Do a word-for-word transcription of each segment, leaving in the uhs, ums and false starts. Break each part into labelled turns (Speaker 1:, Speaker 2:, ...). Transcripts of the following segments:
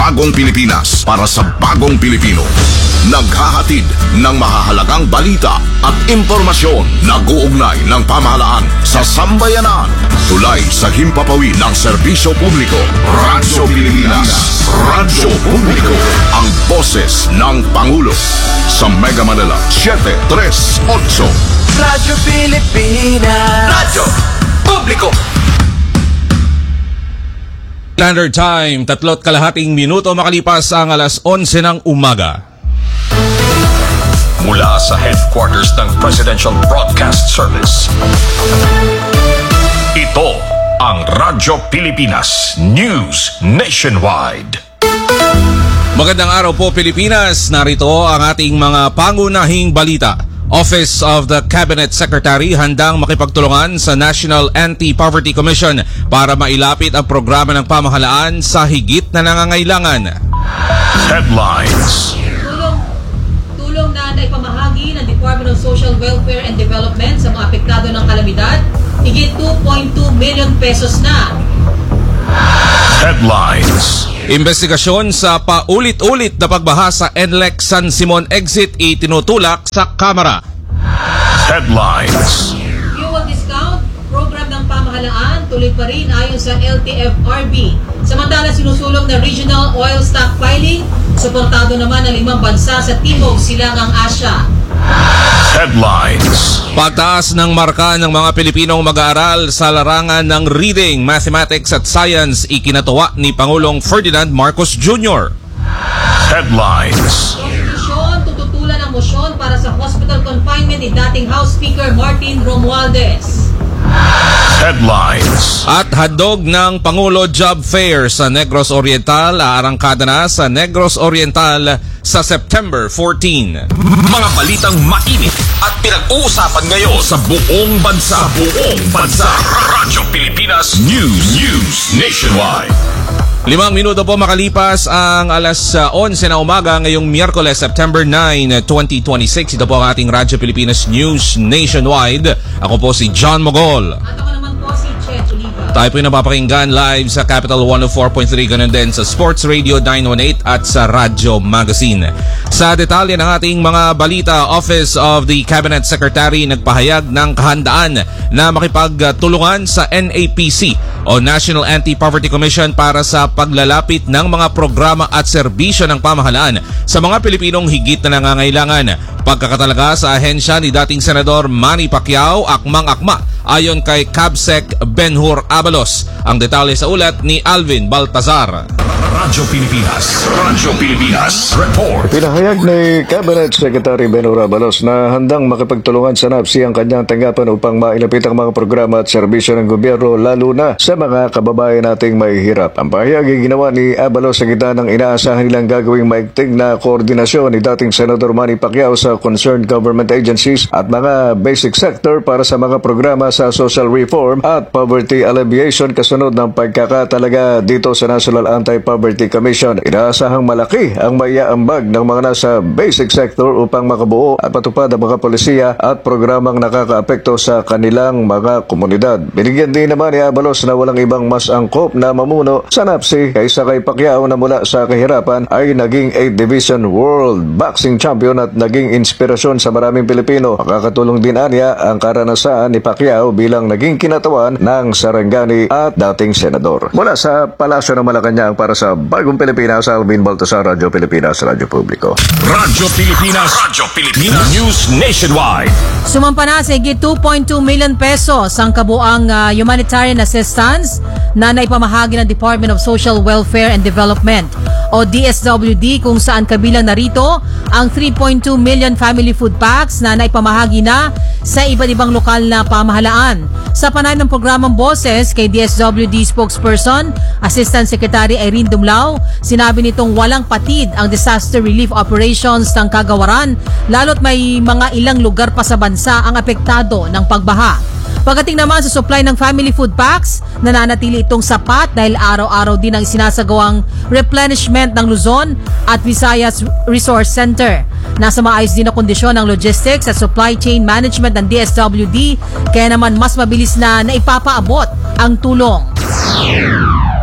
Speaker 1: bagong Pilipinas para sa bagong Pilipino. Naghahatid ng mahahalagang balita at impormasyon na guugnay ng pamahalaan sa sambayanan. Tulay sa himpapawid ng serbisyo publiko. Radyo Pilipinas. Radyo Publiko. Ang boses ng Pangulo. Sa Mega Manila, seven three eight.
Speaker 2: Radyo Pilipinas. Radyo Publiko.
Speaker 3: Standard Time, tatlot kalahating minuto makalipas ang alas onse ng umaga.
Speaker 4: Mula sa headquarters ng Presidential Broadcast Service, ito ang Radyo Pilipinas News Nationwide.
Speaker 3: Magandang araw po Pilipinas, narito ang ating mga pangunahing balita. Office of the Cabinet Secretary handang makipagtulungan sa National Anti-Poverty Commission para mailapit ang programa ng pamahalaan sa higit na nangangailangan.
Speaker 4: Headlines.
Speaker 5: Tulong, tulong na naipamahagi ng Department of Social Welfare and Development sa mga apektado ng kalamidad, higit two point two million pesos na.
Speaker 4: Headlines.
Speaker 3: Investigasyon sa paulit-ulit na pagbaha sa N L E C San Simon Exit itinutulak sa Kamara.
Speaker 4: Headlines.
Speaker 5: Fuel discount, program ng pamahalaan, tuloy pa rin ayon sa L T F R B. Samantala sinusulong na regional oil stockpiling, suportado naman ng limang bansa sa Timog Silangang Asya.
Speaker 4: Headlines.
Speaker 3: Pagtaas ng marka ng mga Pilipinong mag-aaral sa larangan ng reading, mathematics at science ikinatuwa ni Pangulong Ferdinand Marcos Junior
Speaker 4: Headlines.
Speaker 5: Konstitusyon, tututulan ang mosyon para sa hospital confinement ni dating House Speaker Martin Romualdez.
Speaker 4: Headlines.
Speaker 3: At handog ng Pangulo Job Fair sa Negros Oriental, aarangkada na sa Negros Oriental sa September fourteenth.
Speaker 4: Mga balitang mainit at pinag-uusapan ngayon sa buong bansa. Sa buong bansa. Radyo Pilipinas News News Nationwide.
Speaker 3: Limang minuto po makalipas ang alas onse na umaga ngayong Miyerkules, September ninth, twenty twenty-six. Ito po ang ating Radyo Pilipinas News Nationwide. Ako po si John Mogol.
Speaker 5: At ako naman po si Chet Oliva.
Speaker 3: Tayo po yung napapakinggan live sa Capital one oh four point three, ganun din sa Sports Radio nine one eight at sa Radyo Magazine. Sa detalye ng ating mga balita, Office of the Cabinet Secretary nagpahayag ng kahandaan na makipagtulungan sa N A P C o National Anti-Poverty Commission para sa paglalapit ng mga programa at serbisyo ng pamahalaan sa mga Pilipinong higit na nangangailangan. Pagkakatalaga sa ahensya ni dating Senador Manny Pacquiao, akmang-akma ayon kay Cabsec Benhur Abalos. Ang detalye sa ulat ni Alvin Baltazar.
Speaker 4: Radyo Pilipinas. Radyo Pilipinas. Report.
Speaker 6: Pinahayag ni Cabinet Secretary Benhur Abalos na handang makipagtulungan sa N A P C ang kanyang tanggapan upang mailapit ang mga programa at serbisyo ng gobyerno lalo na sa mga kababayan nating mahihirap. Ang pahayag ay ginawa ni Abalos sa gitna ng inaasahan nilang gagawing maigting na koordinasyon ni dating Senador Manny Pacquiao sa concerned government agencies at mga basic sector para sa mga programa sa social reform at poverty alleviation kasunod ng pagkakatalaga dito sa National Anti-Poverty Commission. Inaasahang malaki ang maiaambag ng mga nasa basic sector upang makabuo at patupad ang mga polisiya at programang nakakaapekto sa kanilang mga komunidad. Binigyan din naman ni Abalos na walang ibang mas angkop na mamuno sa N A P C kaysa kay Pacquiao na mula sa kahirapan ay naging eighth Division World Boxing Champion at naging inspirasyon sa maraming Pilipino. Makakatulong din anya ang karanasan ni Pacquiao bilang naging kinatawan ng Sarangani at dating senador. Mula sa Palasyo ng Malacanang para sa Bagong Pilipinas, Alvin Baltasar, Radyo Pilipinas, Radyo Publiko.
Speaker 4: Radyo Pilipinas. Radyo Pilipinas News Nationwide.
Speaker 5: Sumampa na sa higit two point two million pesos ang kabuang uh, humanitarian assistance na naipamahagi ng Department of Social Welfare and Development o D S W D, kung saan kabilang narito ang three point two million family food packs na naipamahagi na sa iba't ibang lokal na pamahalaan. Sa panayam ng programang Boses kay D S W D spokesperson, Assistant Secretary Irene Dumlao, sinabi nitong walang patid ang disaster relief operations ng kagawaran lalo't may mga ilang lugar pa sa bansa ang apektado ng pagbaha. Pagdating naman sa supply ng family food packs, nananatili itong sapat dahil araw-araw din ang sinasagawang replenishment ng Luzon at Visayas Resource Center. Nasa maayos din na kondisyon ng logistics at supply chain management ng D S W D, kaya naman mas mabilis na naipapaabot ang tulong.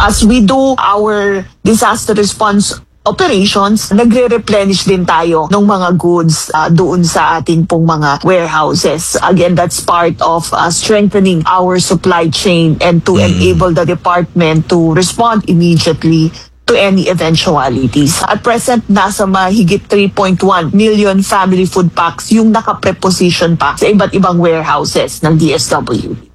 Speaker 7: As we do our disaster response operations, nagre-replenish din tayo ng mga goods uh, doon sa ating pong mga warehouses. Again, that's part of uh, strengthening our supply chain and to enable the department to respond immediately to any eventualities. At present, nasa mahigit three point one million family food packs yung nakapreposition pa sa iba't ibang warehouses ng D S W D.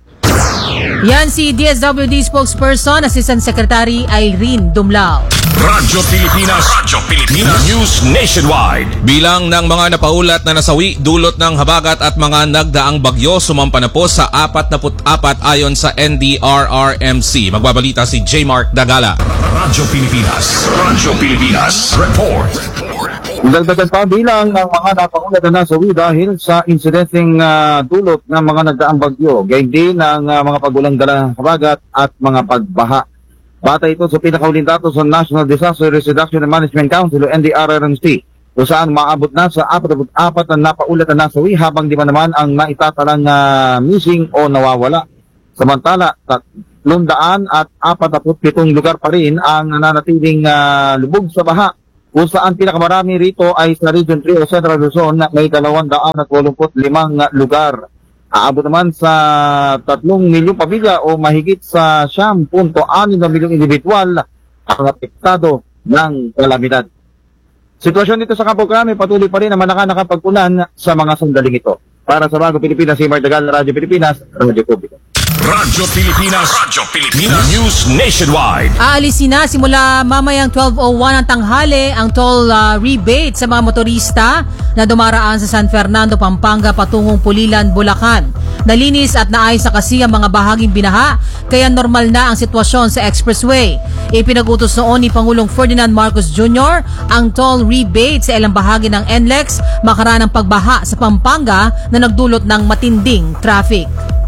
Speaker 5: Yan si D S W D spokesperson, Assistant Secretary Irene Dumlao.
Speaker 4: Radyo Pilipinas, Radyo Pilipinas, News Nationwide.
Speaker 3: Bilang ng mga napaulat na nasawi dulot ng habagat at mga nagdaang bagyo sumampa na po sa forty-four ayon sa N D R R M C. Magbabalita si J. Mark Dagala.
Speaker 4: Radyo Pilipinas, Radyo Pilipinas, Report.
Speaker 8: Dagdagan pa bilang ng mga napaulat na nasawi dahil sa insidenteng uh, dulot ng mga nagdaang bagyo, gayon din ng uh, mga pagulang dala ng habagat at mga pagbaha. Batay ito sa pinakauling datos sa National Disaster Risk Reduction and Management Council o N D R R M C, kung saan maabot na sa forty-four na napaulat na nasawi habang di man naman ang naitatalang uh, missing o nawawala. Samantala, tatlong daan at forty-seven lugar pa rin ang nananatiling uh, lubog sa baha, kung saan pinakamarami rito ay sa Region three o Central Luzon na may two hundred eighty-five lugar. Aabot naman sa tatlong milyong pamilya o mahigit sa siyam punto anim na milyong individual ang apektado ng kalamidad. Sitwasyon dito sa Campo Crame patuloy pa rin ang nakakapag-ulan sa mga sandaling ito. Para sa Bagong Pilipinas, si Martagal, Radyo Pilipinas, Radyo Publiko.
Speaker 4: Radyo Pilipinas, Radyo Pilipinas, News Nationwide.
Speaker 5: Aalisin na simula mamayang twelve oh one ang tanghali ang toll uh, rebate sa mga motorista na dumaraan sa San Fernando, Pampanga patungong Pulilan, Bulacan. Nalinis at naayos na kasi ang mga bahaging binaha, kaya normal na ang sitwasyon sa expressway. Ipinag-utos noon ni Pangulong Ferdinand Marcos Junior ang toll rebate sa ilang bahagi ng N L E X makaraan ng pagbaha sa Pampanga na nagdulot ng matinding traffic.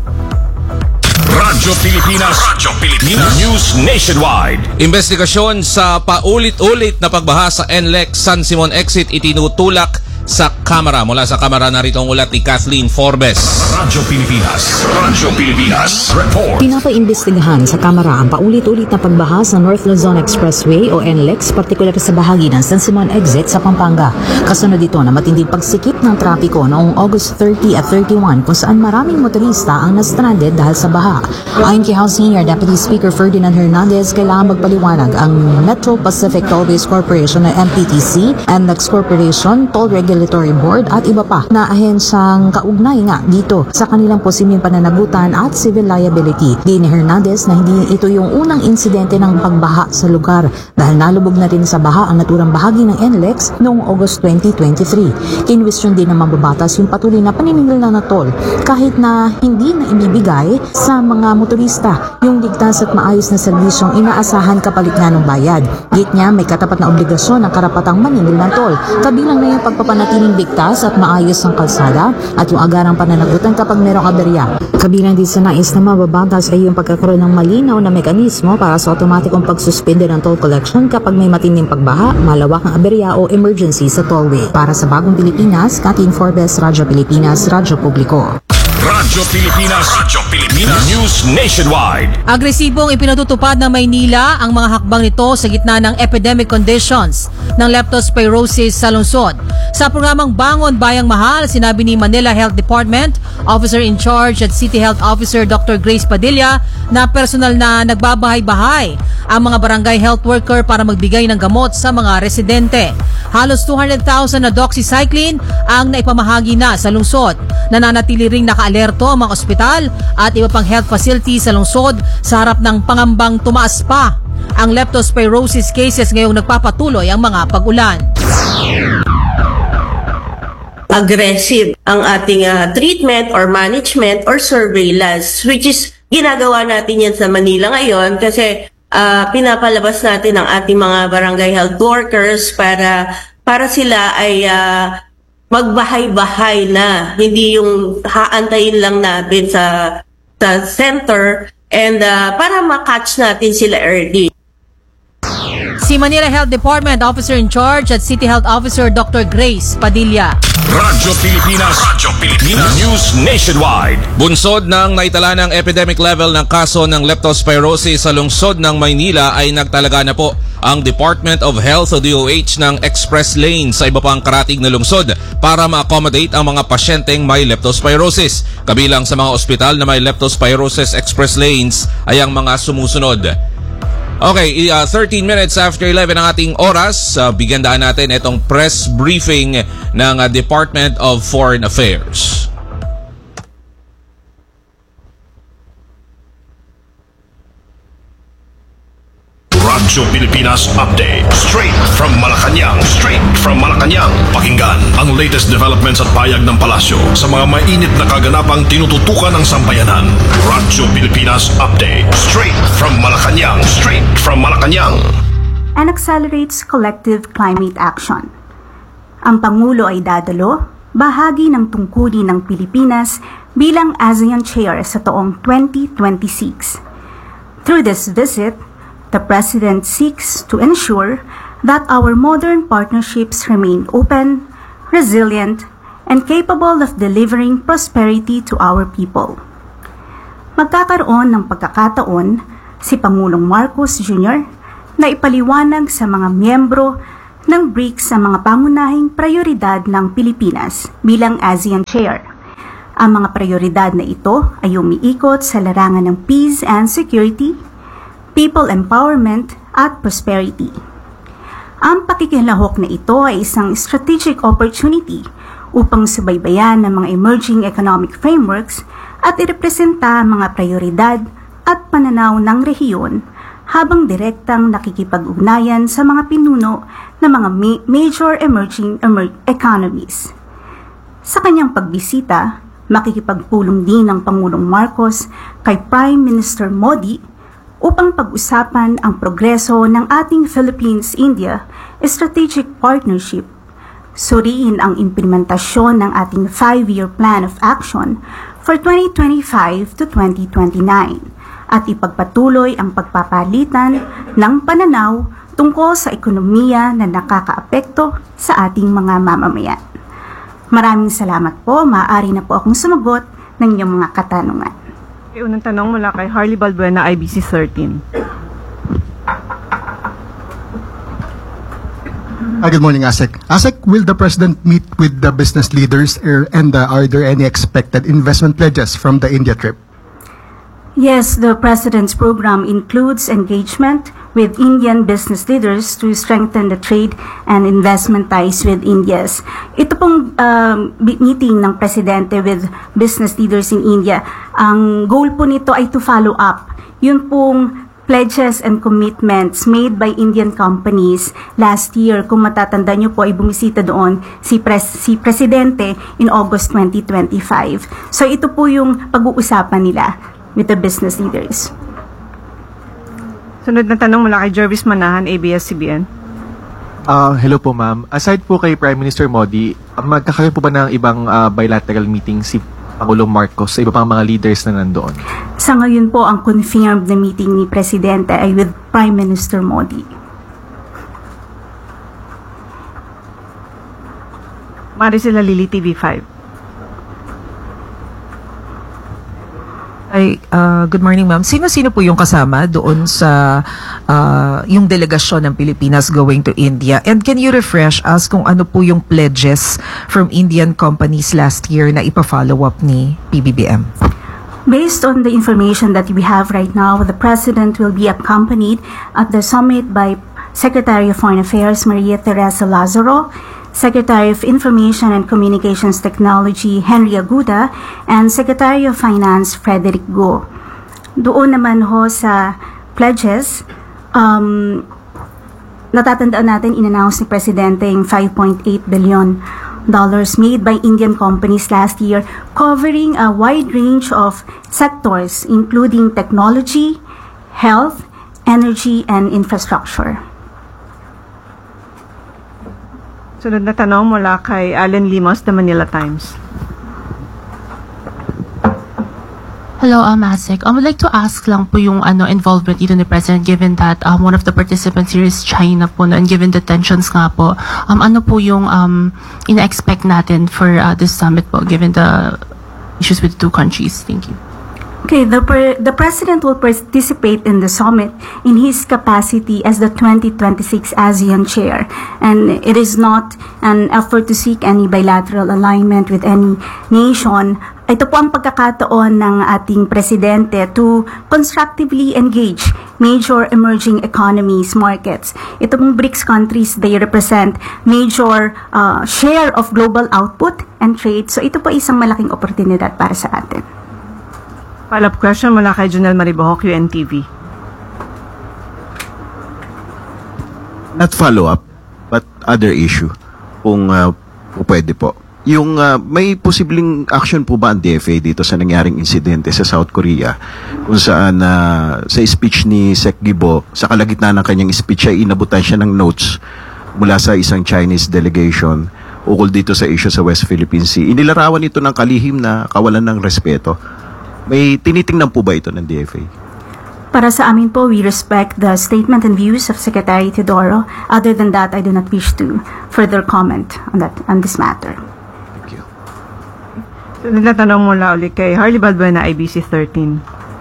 Speaker 4: Radyo Pilipinas, Radyo Pilipinas, News Nationwide.
Speaker 3: Investigasyon sa paulit-ulit na pagbaha sa N L E X San Simon Exit itinutulak sa Kamara. Mula sa Kamara, narito ang ulat ni Kathleen Forbes.
Speaker 4: Radyo Pilipinas, Radyo Pilipinas, Report.
Speaker 9: Pinapaimbestigahan sa Kamara ang paulit-ulit na pagbaha sa North Luzon Expressway o N L E X, partikular sa bahagi ng San Simon Exit sa Pampanga. Kasunod dito na matinding pagsikip ng trapiko noong August thirty at thirty-one kung saan maraming motorista ang na-stranded dahil sa baha. Ayon kay House Senior Deputy Speaker Ferdinand Hernandez, kailangan magpaliwanag ang Metro Pacific Tollways Corporation na M P T C, N L E X Corporation, Toll Regulatory Board at iba pa na ahensyang kaugnay nga dito sa kanilang posibleng pananagutan at civil liability. Di ni Hernandez na hindi ito yung unang insidente ng pagbaha sa lugar dahil nalubog na rin sa baha ang naturang bahagi ng N L E X noong August twenty twenty-three. Kinwestiyon din ng mambabatas yung patuloy na paniningil na toll kahit na hindi na ibibigay sa mga motorista yung ligtas at maayos na serbisyong inaasahan kapalit nga ng bayad. Git niya may katapat na obligasyon ng karapatang maningil ng toll, kabilang na yung pagpapanatiling bigtas at maayos ang kalsada at yung agarang pananagutan kapag merong aberya. Kabilang din sa nais na mababatas ay yung pagkakaroon ng malinaw na mekanismo para sa automatikong pagsuspende ng toll collection kapag may matinding pagbaha, malawak ang aberya o emergency sa tollway. Para sa Bagong Pilipinas, Kathleen Forbes, Radyo Pilipinas, Radyo Publiko.
Speaker 4: Radyo Pilipinas, Radyo Pilipinas, News Nationwide.
Speaker 5: Agresibong ipinatutupad ng Maynila ang mga hakbang nito sa gitna ng epidemic conditions ng leptospirosis sa lungsod. Sa programang Bangon Bayang Mahal, sinabi ni Manila Health Department Officer in Charge at City Health Officer Doctor Grace Padilla na personal na nagbabahay-bahay ang mga barangay health worker para magbigay ng gamot sa mga residente. Halos two hundred thousand na doxycycline ang naipamahagi na sa lungsod. Nananatili ring naka-alerto ang mga ospital at iba pang health facilities sa lungsod sa harap ng pangambang tumaas pa ang leptospirosis cases ngayong nagpapatuloy ang mga pag-ulan.
Speaker 10: Aggressive ang ating uh, treatment or management or surveillance, which is ginagawa natin yan sa Manila ngayon kasi uh, pinapalabas natin ang ating mga barangay health workers para para sila ay uh, magbahay-bahay na, hindi yung haantayin lang natin sa sa center and uh, para ma-catch natin sila early.
Speaker 5: Si Manila Health Department Officer in Charge at City Health Officer Doctor Grace Padilla.
Speaker 4: Radyo Pilipinas. Radyo Pilipinas. News Nationwide.
Speaker 3: Bunsod ng naitala ng epidemic level ng kaso ng leptospirosis sa lungsod ng Maynila ay nagtalaga na po ang Department of Health o D O H ng express lane sa iba pang karatig na lungsod para ma-accommodate ang mga pasyenteng may leptospirosis. Kabilang sa mga ospital na may leptospirosis express lanes ay ang mga sumusunod. Okay, uh, thirteen minutes after eleven ang ating oras. Uh, bigyan daan natin itong press briefing ng uh, Department of Foreign Affairs.
Speaker 4: Radyo Pilipinas Update. Straight from Malacanang. Straight from Malacanang. Pakinggan ang latest developments at payag ng palasyo sa mga mainit na kaganapang tinututukan ng sambayanan. Radyo Pilipinas Update. Straight from Malacanang. Straight from Malacanang.
Speaker 11: And accelerates collective climate action. Ang Pangulo ay dadalo, bahagi ng tungkulin ng Pilipinas bilang ASEAN Chair sa taong twenty twenty-six. Through this visit, the President seeks to ensure that our modern partnerships remain open, resilient, and capable of delivering prosperity to our people. Magkakaroon ng pagkakataon si Pangulong Marcos Junior na ipaliwanag sa mga miyembro ng B R I C S ang mga pangunahing prioridad ng Pilipinas bilang ASEAN Chair. Ang mga prioridad na ito ay umiikot sa larangan ng peace and security, people empowerment at prosperity. Ang pakikilahok na ito ay isang strategic opportunity upang subaybayan ng mga emerging economic frameworks at irepresenta ang mga prioridad at pananaw ng rehiyon habang direktang nakikipag-ugnayan sa mga pinuno ng mga ma- major emerging emer- economies. Sa kanyang pagbisita, makikipagpulong din ng Pangulong Marcos kay Prime Minister Modi upang pag-usapan ang progreso ng ating Philippines-India Strategic Partnership, suriin ang implementasyon ng ating five-year plan of action for twenty twenty-five to twenty twenty-nine at ipagpatuloy ang pagpapalitan ng pananaw tungkol sa ekonomiya na nakakaapekto sa ating mga mamamayan. Maraming salamat po. Maaari na po akong sumagot ng inyong mga katanungan.
Speaker 12: Okay, unang tanong mula kay Harley Balbuena, I B C thirteen.
Speaker 13: Hi, good morning, ASEC. ASEC, will the President meet with the business leaders er, and uh, are there any expected investment pledges from the India trip?
Speaker 11: Yes, the President's program includes engagement with Indian business leaders to strengthen the trade and investment ties with India. Ito pong um, meeting ng Presidente with business leaders in India, ang goal po nito ay to follow up yun pong pledges and commitments made by Indian companies last year. Kung matatanda nyo po ay bumisita doon si, pres si Presidente in August twenty twenty-five. So ito po yung pag-uusapan nila with the business leaders.
Speaker 12: Sunod na tanong mula kay Jervis Manahan, A B S C B N.
Speaker 14: Uh, hello po ma'am. Aside po kay Prime Minister Modi, magkakaroon po ba ng ibang uh, bilateral meeting si Pangulong Marcos sa iba pang mga leaders na nandoon?
Speaker 11: Sa ngayon po, ang confirmed na meeting ni Presidente ay with Prime Minister Modi.
Speaker 12: Maricela Lili, T V five.
Speaker 15: Ay, uh, good morning ma'am. Sino-sino po yung kasama doon sa uh, yung delegasyon ng Pilipinas going to India? And can you refresh us kung ano po yung pledges from Indian companies last year na ipa-follow up ni P B B M?
Speaker 11: Based on the information that we have right now, the President will be accompanied at the summit by Secretary of Foreign Affairs Maria Teresa Lazaro, Secretary of Information and Communications Technology Henry Aguda, and Secretary of Finance Frederick Go. Doon naman ho sa pledges, um, natatandaan natin, in-announce ni Presidente yung five point eight billion dollars made by Indian companies last year, covering a wide range of sectors including technology, health, energy, and infrastructure.
Speaker 12: Sunod na tanong mula kay Allen Limos, The Manila Times.
Speaker 16: Hello Hello, um, Asik. I would like to ask lang po yung ano, involvement dito ni President given that um, one of the participants here is China po no, and given the tensions nga po. Um, ano po yung um, ina-expect natin for uh, this summit po given the issues with the two countries? Thank you.
Speaker 11: Okay, the, pre- the President will participate in the summit in his capacity as the twenty twenty-six ASEAN Chair. And it is not an effort to seek any bilateral alignment with any nation. Ito po ang pagkakataon ng ating Presidente to constructively engage major emerging economies, markets. Ito pong BRICS countries, they represent major uh, share of global output and trade. So ito po isang malaking oportunidad para sa atin.
Speaker 12: Follow-up question mula kay Junel Maribohok, U N T V.
Speaker 17: Not follow-up, but other issue. Kung uh, pwede po. Yung uh, may posibleng action po ba ang D F A dito sa nangyaring insidente sa South Korea kung saan uh, sa speech ni Sec Gibo, sa kalagitnaan ng kanyang speech ay inabutan siya ng notes mula sa isang Chinese delegation ukol dito sa issue sa West Philippine Sea. Inilarawan ito ng kalihim na kawalan ng respeto. May tinitingnan po ba ito ng D F A?
Speaker 11: Para sa amin po, we respect the statement and views of Secretary Teodoro. Other than that, I do not wish to further comment on that on this matter.
Speaker 17: Thank you.
Speaker 12: So, nagtatanong mula ulit kay Harley Balbuena, I B C thirteen.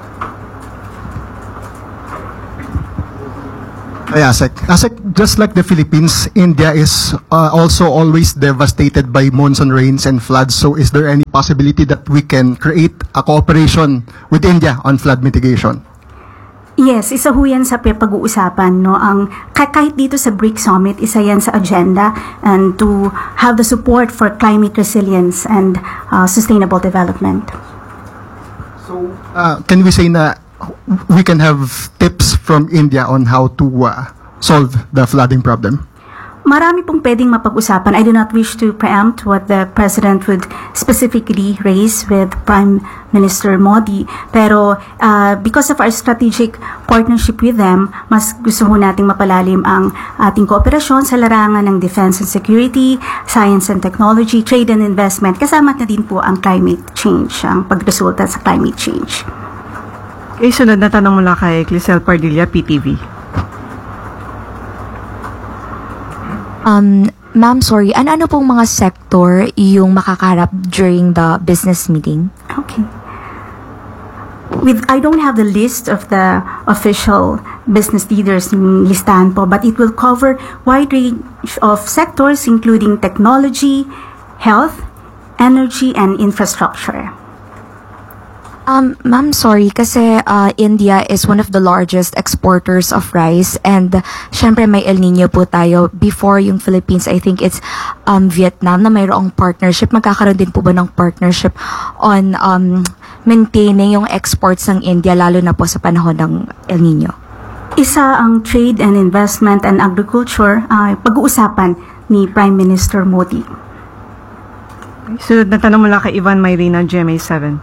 Speaker 13: Hi, Asek. Asek, just like the Philippines, India is uh, also always devastated by monsoon rains and floods. So is there any possibility that we can create a cooperation with India on flood mitigation?
Speaker 11: Yes, isa ho yan sa pag-uusapan. No? Ang, kahit dito sa BRICS Summit, isa yan sa agenda and to have the support for climate resilience and uh, sustainable development.
Speaker 13: So, uh, can we say na we can have tips from India on how to uh, solve the flooding problem?
Speaker 11: Marami pong pwedeng mapag-usapan. I do not wish to preempt what the President would specifically raise with Prime Minister Modi. Pero uh, because of our strategic partnership with them, mas gusto ho nating mapalalim ang ating kooperasyon sa larangan ng defense and security, science and technology, trade and investment. Kasama na din po ang climate change, ang pagresulta sa climate change.
Speaker 12: Okay, sunod na tanong mula kay Clisel Pardilla, P T V.
Speaker 18: Um, ma'am, sorry, ano-ano pong mga sector yung makakarap during the business meeting?
Speaker 11: Okay. With, I don't have the list of the official business leaders in listahan po, but it will cover wide range of sectors including technology, health, energy, and infrastructure.
Speaker 18: Um, ma'am, sorry, kasi uh, India is one of the largest exporters of rice and uh, syempre may El Nino po tayo. Before yung Philippines, I think it's um, Vietnam na mayroong partnership. Magkakaroon din po ba ng partnership on um, maintaining yung exports ng India lalo na po sa panahon ng El Nino?
Speaker 11: Isa ang trade and investment and agriculture, uh, pag-uusapan ni Prime Minister Modi.
Speaker 12: Sunod na tanong mula kay Ivan Mayrina, G M A seven.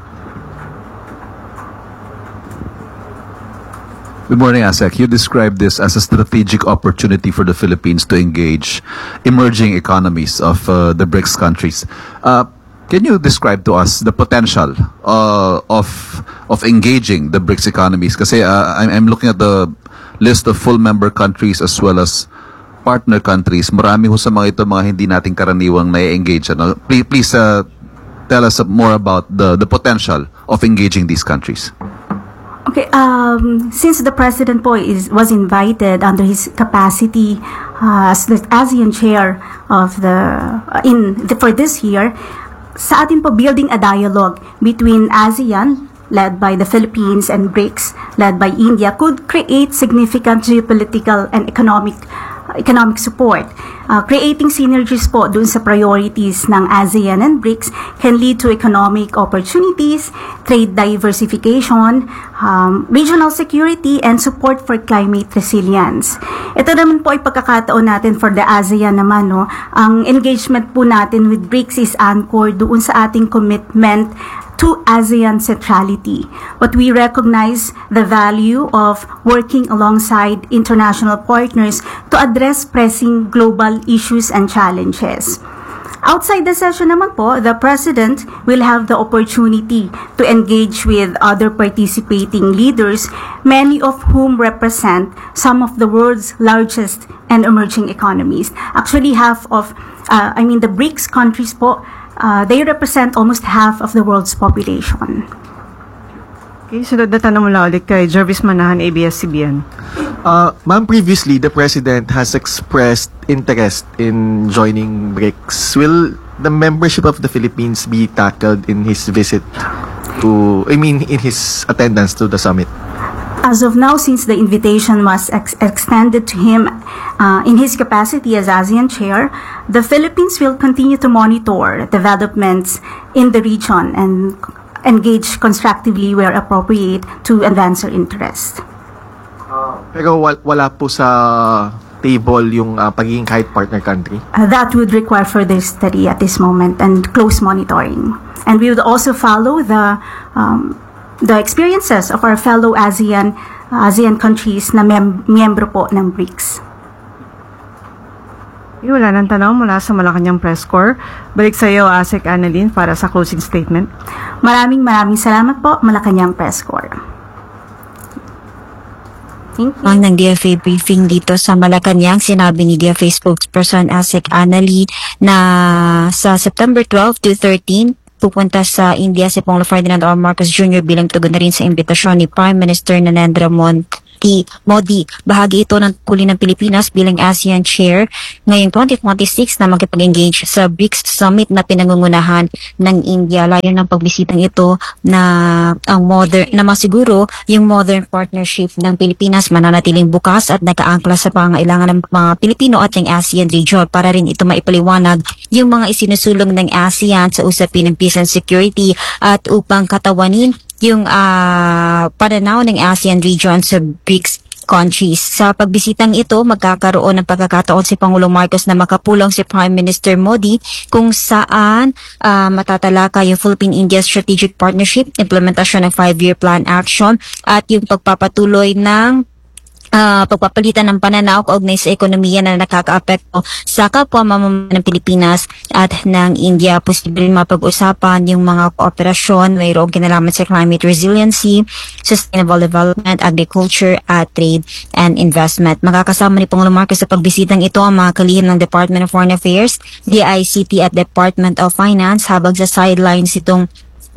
Speaker 19: Good morning, Asek. You described this as a strategic opportunity for the Philippines to engage emerging economies of uh, the BRICS countries. Uh, can you describe to us the potential uh, of of engaging the BRICS economies? Kasi uh, I'm, I'm looking at the list of full member countries as well as partner countries. Marami ho sa mga ito mga hindi natin karaniwang na-engage. Ano? Please, please uh, tell us more about the the potential of engaging these countries.
Speaker 11: Okay, um, since the President po is, was invited under his capacity uh, as the ASEAN Chair of the, uh, in the, for this year, sa atin po building a dialogue between ASEAN, led by the Philippines, and BRICS, led by India, could create significant geopolitical and economic economic support. Uh, creating synergies po dun sa priorities ng ASEAN and BRICS can lead to economic opportunities, trade diversification, um, regional security, and support for climate resilience. Ito naman po ay pagkakataon natin for the ASEAN naman. No? Ang engagement po natin with BRICS is anchored doon sa ating commitment to ASEAN centrality. But we recognize the value of working alongside international partners to address pressing global issues and challenges. Outside the session naman po, the President will have the opportunity to engage with other participating leaders, many of whom represent some of the world's largest and emerging economies. Actually, half of, uh, I mean, the BRICS countries po, uh, they represent almost half of the world's population.
Speaker 12: Okay, sunod na tanong mula ulit kay Jervis Manahan, A B S C B N.
Speaker 14: Uh, ma'am, previously, the President has expressed interest in joining BRICS. Will the membership of the Philippines be tackled in his visit to, I mean, in his attendance to the summit?
Speaker 11: As of now, since the invitation was ex- extended to him uh, in his capacity as ASEAN chair, the Philippines will continue to monitor developments in the region and engage constructively where appropriate to advance our interest.
Speaker 14: Pero wal- wala po sa table yung uh, pagiging kahit partner country?
Speaker 11: Uh, that would require further study at this moment and close monitoring. And we would also follow the um, the experiences of our fellow ASEAN ASEAN countries na mem- miyembro po ng BRICS.
Speaker 12: Okay, wala nang tanong mula sa Malacanang Press Corps. Balik sa iyo, Asek Annalyn, para sa closing statement.
Speaker 11: Maraming maraming salamat po, Malacanang Press Corps.
Speaker 20: Ang ng D F A briefing dito sa Malacanang, sinabi ni D F A spokesperson Asek Annalyn na sa September twelve to thirteen, pupunta sa India si Pangulong Ferdinand R. Marcos Junior bilang tugon na rin sa imbitasyon ni Prime Minister Narendra Modi. Bahagi ito ng tungkulin ng Pilipinas bilang ASEAN Chair ngayong twenty twenty-six na makipag-engage sa BRICS Summit na pinangungunahan ng India. Layon ng pagbisitang ito na ang modern, na masiguro yung modern partnership ng Pilipinas mananatiling bukas at nakaangkla sa pangailangan ng mga Pilipino at ng ASEAN region para rin ito maipaliwanag yung mga isinusulong ng ASEAN sa usapin ng peace and security at upang katawanin yung uh, pananaw ng ASEAN region sa BRICS countries. Sa pagbisitang ito, magkakaroon ng pagkakataon si Pangulong Marcos na makapulong si Prime Minister Modi kung saan uh, matatalakay yung Philippine-India Strategic Partnership, implementasyon ng five-year plan action at yung pagpapatuloy ng Uh, pagpapalitan ng pananaw kaugnay sa ekonomiya na nakakaapekto sa kapwa mamamayan ng Pilipinas at ng India. Posibleng mapag-usapan yung mga kooperasyon mayroong kinalaman sa climate resiliency, sustainable development, agriculture, at trade and investment. Makakasama ni Pangulong Marcos sa pagbisitang ito ang mga kalihim ng Department of Foreign Affairs, D I C T at Department of Finance habang sa sidelines itong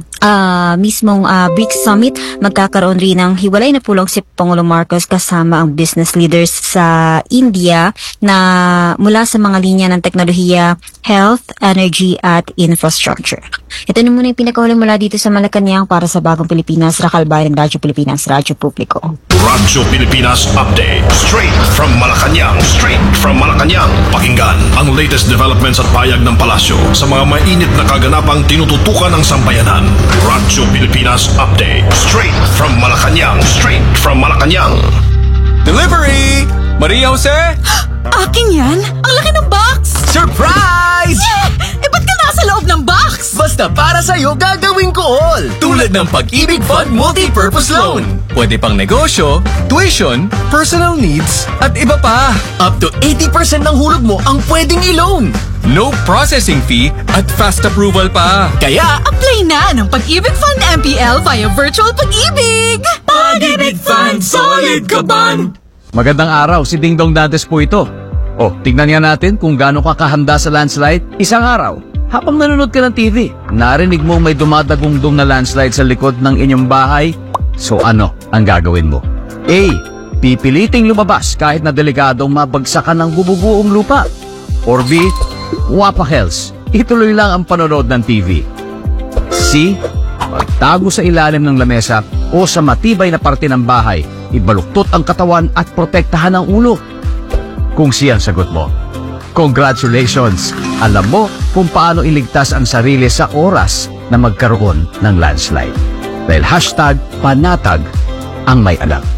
Speaker 20: Uh, mismong uh, BRICS Summit, magkakaroon rin ng hiwalay na pulong si Pangulong Marcos kasama ang business leaders sa India na mula sa mga linya ng teknolohiya, health, energy at infrastructure. Ito na muna yung pinakahuling mula dito sa Malacanang para sa Bagong Pilipinas, Rakal Bayan ng Radyo Pilipinas, Radyo Publiko.
Speaker 4: Radyo Pilipinas Update. Straight from Malacanang. Straight from Malacanang. Pakinggan ang latest developments at payag ng palasyo sa mga mainit na kaganapang tinututukan ng sambayanan. Radyo Pilipinas Update. Straight from Malacanang. Straight from Malacanang.
Speaker 2: Delivery! Maria Jose?
Speaker 21: Akin yan? Ang laki ng box!
Speaker 2: Surprise!
Speaker 21: Yeah! Eh, ba't ka nasa loob ng box?
Speaker 2: Basta para sa'yo gagawin ko all. Tulad ng Pag-ibig Fund Multi-Purpose Loan. Pwede pang negosyo, tuition, personal needs, at iba pa. Up to eighty percent ng hulog mo ang pwedeng i-loan. No processing fee at fast approval pa. Kaya,
Speaker 21: apply na ng Pag-ibig Fund M P L via Virtual Pag-ibig!
Speaker 2: Pag-ibig Fund, solid ka ban!
Speaker 22: Magandang araw, si Ding Dong Dantes po ito. O, tignan nga natin kung gaano ka kahanda sa landslide. Isang araw, habang nanonood ka ng T V, narinig mo may dumadagungdong na landslide sa likod ng inyong bahay. So ano ang gagawin mo? A. Pipiliting lumabas kahit na delikadong mabagsakan ng bububuong lupa. Or B. Wapakels, ituloy lang ang panonood ng T V. C. Magtago sa ilalim ng lamesa o sa matibay na parte ng bahay, ibaluktot ang katawan at protektahan ang ulo. Kung siya ang sagot mo, congratulations! Alam mo kung paano iligtas ang sarili sa oras na magkaroon ng landslide. Dahil hashtag panatag ang may alam.